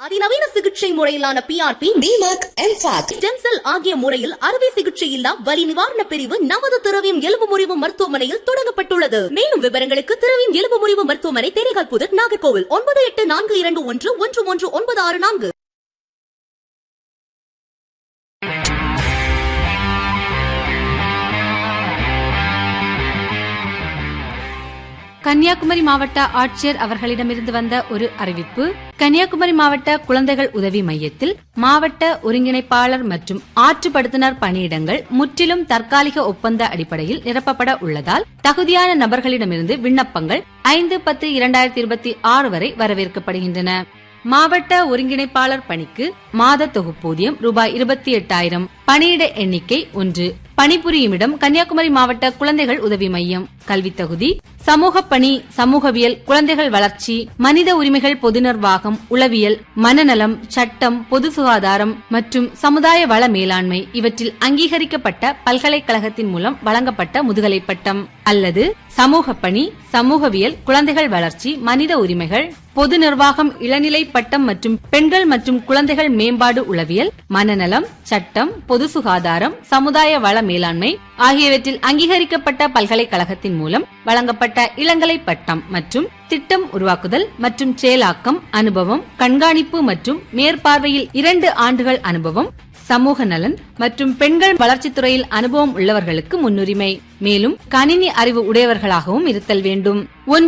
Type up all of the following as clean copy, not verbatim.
அதிநவீன சிகிச்சை முறையிலான PRP, DMAC, MFAC, stem cell ஆகிய முறையில் அறுவை சிகிச்சை இல்லா வலி நிவாரண பிரிவு நமது திரவியம் எலும்பு முறிவு மருத்துவமனையில் தொடங்கப்பட்டுள்ளது. மேலும் விவரங்களுக்கு திரவியம் எலும்பு முறிவு மருத்துவமனை, தேனிகால் புதர், நாகர்கோவில் 9842111964. கன்னியாகுமரி மாவட்ட ஆட்சியர் அவர்களிடமிருந்து வந்த ஒரு அறிவிப்பு. கன்னியாகுமரி மாவட்ட குழந்தைகள் உதவி மையத்தில் மாவட்ட ஒருங்கிணைப்பாளர் மற்றும் ஆற்றுப்படுத்துனர் பணியிடங்கள் முற்றிலும் தற்காலிக ஒப்பந்த அடிப்படையில் நிரப்பப்பட உள்ளதால் தகுதியான நபர்களிடமிருந்து விண்ணப்பங்கள் 5/10/2026 வரை வரவேற்கப்படுகின்றன. மாவட்ட ஒருங்கிணைப்பாளர் பணிக்கு மாத தொகுப்பூதியம் ரூபாய் 28,000. பணியிட எண்ணிக்கை 1. பணிபுரியுமிடம் கன்னியாகுமரி மாவட்ட குழந்தைகள் உதவி மையம். கல்வித் தகுதி சமூக பணி, சமூகவியல், குழந்தைகள் வளர்ச்சி, மனித உரிமைகள், பொது நிர்வாகம், உளவியல், மனநலம், சட்டம், பொது சுகாதாரம் மற்றும் சமுதாய வள மேலாண்மை இவற்றில் அங்கீகரிக்கப்பட்ட பல்கலைக்கழகத்தின் மூலம் வழங்கப்பட்ட முதுகலை பட்டம் அல்லது சமூக பணி, சமூகவியல், குழந்தைகள் வளர்ச்சி, மனித உரிமைகள், பொது நிர்வாகம் இளநிலை பட்டம் மற்றும் பெண்கள் மற்றும் குழந்தைகள் மேம்பாடு, உளவியல், மனநலம், சட்டம், பொது சுகாதாரம், சமுதாய வள மேலாண்மை ஆகியவற்றில் அங்கீகரிக்கப்பட்ட பல்கலைக்கழகத்தின் மூலம் வழங்கப்பட்ட இளங்கலை பட்டம் மற்றும் திட்டம் உருவாக்குதல் மற்றும் செயலாக்கம் அனுபவம், கண்காணிப்பு மற்றும் மேற்பார்வையில் 2 ஆண்டுகள் அனுபவம், சமூக நலன் மற்றும் பெண்கள் வளர்ச்சித்துறையில் அனுபவம் உள்ளவர்களுக்கு முன்னுரிமை. மேலும் கணினி அறிவு உடையவர்களாகவும் இருத்தல் வேண்டும்.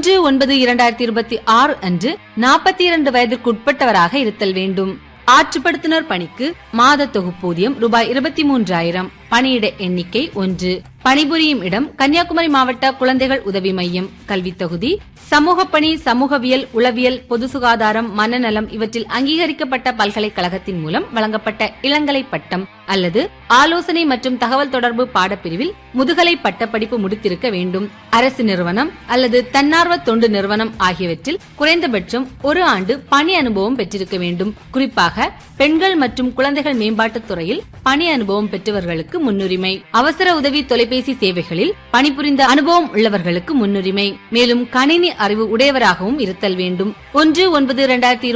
1/9/2026 அன்று 42 வயதிற்குட்பட்டவராக இருத்தல் வேண்டும். ஆற்றுப்படுத்துனர் பணிக்கு மாத தொகுப்பூதியம் ரூபாய் 23,000. பணியிட எண்ணிக்கை 1. பணிபுரியும் இடம் கன்னியாகுமரி மாவட்ட குழந்தைகள் உதவி மையம். கல்வித் தகுதி சமூக பணி, சமூகவியல், உளவியல், பொது சுகாதாரம், மனநலம் இவற்றில் அங்கீகரிக்கப்பட்ட பல்கலைக்கழகத்தின் மூலம் வழங்கப்பட்ட இளங்கலை பட்டம் அல்லது ஆலோசனை மற்றும் தகவல் தொடர்பு பாடப்பிரிவில் முதுகலை பட்டப்படிப்பு முடித்திருக்க வேண்டும். அரசு நிறுவனம் அல்லது தன்னார்வ தொண்டு நிறுவனம் ஆகியவற்றில் குறைந்தபட்சம் 1 ஆண்டு பணி அனுபவம் பெற்றிருக்க வேண்டும். குறிப்பாக பெண்கள் மற்றும் குழந்தைகள் மேம்பாட்டுத் துறையில் பணி அனுபவம் பெற்றவர்களுக்கு முன்னுரிமை. அவசர உதவி தொலைபேசி சேவைகளில் பணிபுரிந்த அனுபவம் உள்ளவர்களுக்கு முன்னுரிமை. மேலும் கணினி அறிவு உடையவராகவும் இருத்தல் வேண்டும். 1/9/2026